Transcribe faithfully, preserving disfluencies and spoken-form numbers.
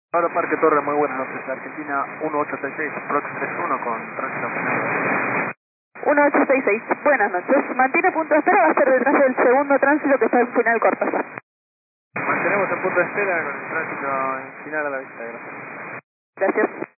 Ahora Parque Torre, muy buenas noches. Argentina uno ocho seis seis, Prox tres uno con tránsito final. uno ocho seis seis, buenas noches. Mantiene punto de espera, va a ser detrás del segundo tránsito que está en final Cortázar. Mantenemos el punto de espera con el tránsito final a la vista, gracias. Gracias.